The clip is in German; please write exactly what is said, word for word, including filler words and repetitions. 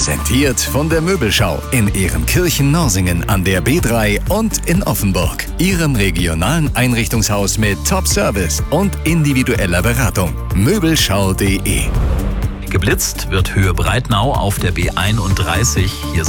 Präsentiert von der Möbelschau in Ehrenkirchen-Norsingen an der B drei und in Offenburg. Ihrem regionalen Einrichtungshaus mit Top-Service und individueller Beratung. Möbelschau punkt de. Geblitzt wird Höhe Breitnau auf der B einunddreißig. Hier sind